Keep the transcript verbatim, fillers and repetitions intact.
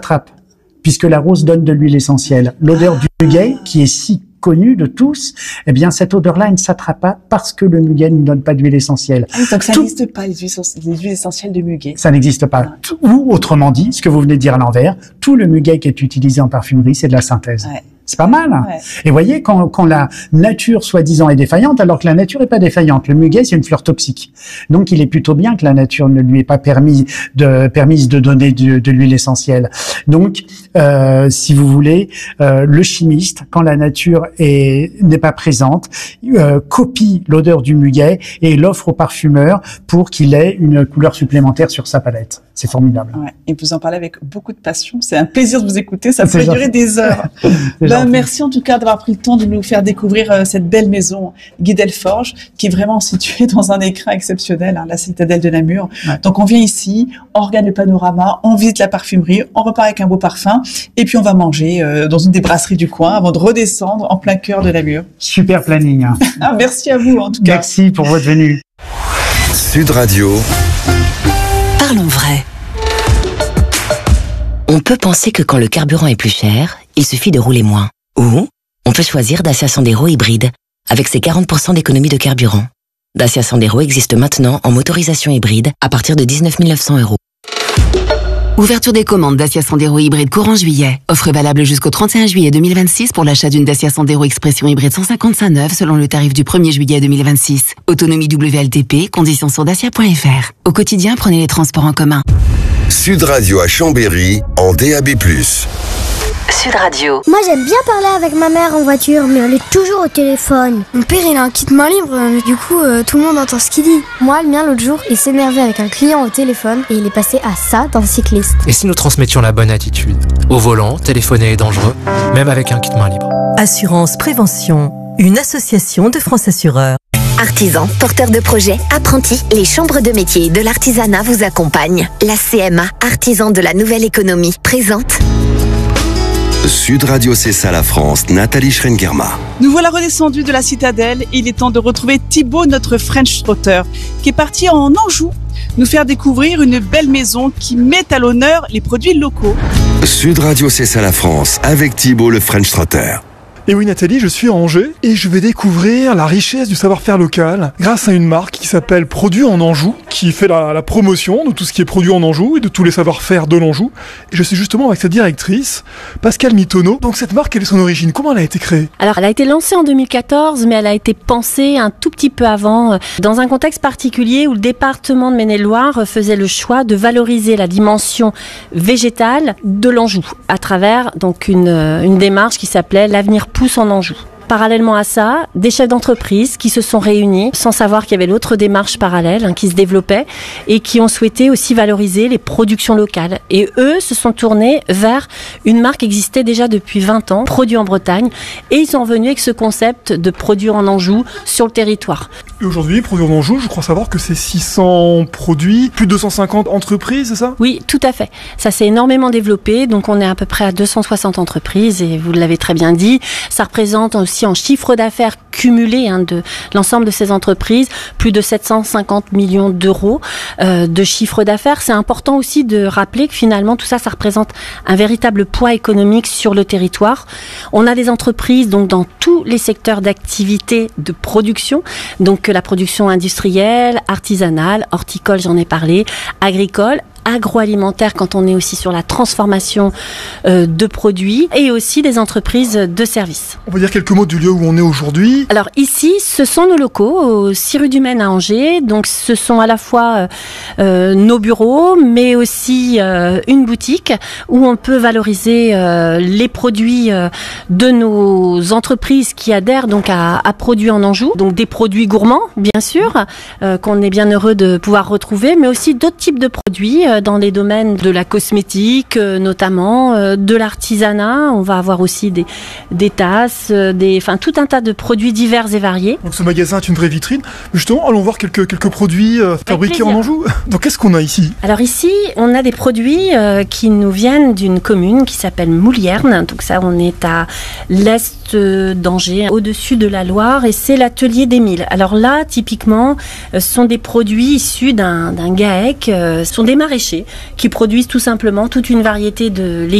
s'attrape, puisque la rose donne de l'huile essentielle. L'odeur du muguet, qui est si connue de tous, eh bien, cette odeur-là, elle ne s'attrape pas parce que le muguet ne donne pas d'huile essentielle. Ah, donc ça Tout... n'existe pas, les huiles, les huiles essentielles de muguet. Ça n'existe pas. Ah. Tout, ou, autrement dit, ce que vous venez de dire à l'envers, tout le muguet qui est utilisé en parfumerie, c'est de la synthèse. Ouais. C'est pas mal. Ouais. Et voyez, quand, quand la nature, soi-disant, est défaillante, alors que la nature est pas défaillante. Le muguet, c'est une fleur toxique. Donc, il est plutôt bien que la nature ne lui ait pas permis de, permise de donner de, de l'huile essentielle. Donc, euh, si vous voulez, euh, le chimiste, quand la nature est, n'est pas présente, euh, copie l'odeur du muguet et l'offre au parfumeur pour qu'il ait une couleur supplémentaire sur sa palette. C'est formidable. Ouais. Et vous en parlez avec beaucoup de passion. C'est un plaisir de vous écouter. Ça peut gentil. durer des heures. Ben, merci en tout cas d'avoir pris le temps de nous faire découvrir euh, cette belle maison Guy Delforge, qui est vraiment située dans un écrin exceptionnel, hein, la citadelle de Namur. Ouais. Donc on vient ici, on regarde le panorama, on visite la parfumerie, on repart avec un beau parfum, et puis on va manger euh, dans une des brasseries du coin avant de redescendre en plein cœur de Namur. Super planning. Ah, merci à vous en tout cas. Merci pour votre venue. Sud Radio. Parlons vrai. On peut penser que quand le carburant est plus cher, il suffit de rouler moins. Ou on peut choisir Dacia Sandero hybride, avec ses quarante pour cent d'économie de carburant. Dacia Sandero existe maintenant en motorisation hybride à partir de dix-neuf mille neuf cents euros. Ouverture des commandes Dacia Sandero hybride courant juillet. Offre valable jusqu'au trente et un juillet deux mille vingt-six pour l'achat d'une Dacia Sandero Expression hybride cent cinquante-cinq neuve selon le tarif du premier juillet deux mille vingt-six. Autonomie W L T P, conditions sur dacia point f r. Au quotidien, prenez les transports en commun. Sud Radio à Chambéry en D A B plus. Sud Radio. Moi j'aime bien parler avec ma mère en voiture, mais elle est toujours au téléphone. Mon père il a un kit main libre, mais du coup euh, tout le monde entend ce qu'il dit. Moi le mien l'autre jour il s'énervait avec un client au téléphone et il est passé à ça dans Cycliste. Et si nous transmettions la bonne attitude? Au volant, téléphoner est dangereux, même avec un kit main libre. Assurance Prévention, une association de France Assureurs. Artisans, porteurs de projets, apprentis, les chambres de métiers de l'artisanat vous accompagnent. La C M A, artisan de la nouvelle économie, présente Sud Radio, c'est ça la France, Nathalie Schrengerma. Nous voilà redescendus de la citadelle. Il est temps de retrouver Thibaut, notre French Trotter, qui est parti en Anjou nous faire découvrir une belle maison qui met à l'honneur les produits locaux. Sud Radio, c'est ça la France, avec Thibaut, le French Trotter. Et oui Nathalie, je suis à Angers et je vais découvrir la richesse du savoir-faire local grâce à une marque qui s'appelle Produits en Anjou, qui fait la, la promotion de tout ce qui est produit en Anjou et de tous les savoir-faire de l'Anjou. Et je suis justement avec sa directrice, Pascale Mitonneau. Donc cette marque, quelle est son origine? Comment elle a été créée? Alors elle a été lancée en deux mille quatorze, mais elle a été pensée un tout petit peu avant, dans un contexte particulier où le département de Maine-et-Loire faisait le choix de valoriser la dimension végétale de l'Anjou à travers donc une, une démarche qui s'appelait l'avenir pousse en Anjou. Parallèlement à ça, des chefs d'entreprise qui se sont réunis sans savoir qu'il y avait l'autre démarche parallèle hein, qui se développait et qui ont souhaité aussi valoriser les productions locales. Et eux se sont tournés vers une marque qui existait déjà depuis vingt ans, Produits en Bretagne, et ils sont venus avec ce concept de produire en Anjou sur le territoire. Et aujourd'hui, Produits en Anjou, je crois savoir que c'est six cents produits, plus de deux cent cinquante entreprises, c'est ça? Oui, tout à fait. Ça s'est énormément développé, donc on est à peu près à deux cent soixante entreprises et vous l'avez très bien dit. Ça représente aussi en chiffre d'affaires cumulé hein, de l'ensemble de ces entreprises, plus de sept cent cinquante millions d'euros euh, de chiffre d'affaires. C'est important aussi de rappeler que finalement tout ça, ça représente un véritable poids économique sur le territoire. On a des entreprises donc dans tous les secteurs d'activité de production, donc la production industrielle, artisanale, horticole, j'en ai parlé, agricole, agroalimentaire quand on est aussi sur la transformation euh, de produits et aussi des entreprises de services. On va dire quelques mots du lieu où on est aujourd'hui. Alors ici, ce sont nos locaux au six rue du Maine à Angers. Donc ce sont à la fois euh, nos bureaux, mais aussi euh, une boutique où on peut valoriser euh, les produits euh, de nos entreprises qui adhèrent donc à, à Produits en Anjou. Donc des produits gourmands, bien sûr, euh, qu'on est bien heureux de pouvoir retrouver, mais aussi d'autres types de produits euh, dans les domaines de la cosmétique, euh, notamment euh, de l'artisanat. On va avoir aussi des, des tasses, euh, des, enfin tout un tas de produits divers et variés. Donc ce magasin est une vraie vitrine. Mais justement, allons voir quelques, quelques produits euh, fabriqués en Anjou. Donc qu'est-ce qu'on a ici? Alors ici, on a des produits euh, qui nous viennent d'une commune qui s'appelle Moulierne. Donc ça, on est à l'est d'Angers, au-dessus de la Loire, et c'est l'atelier d'Émile. Alors là, typiquement, euh, ce sont des produits issus d'un, d'un GAEC, euh, ce sont des maraîchers qui produisent tout simplement toute une variété de légumes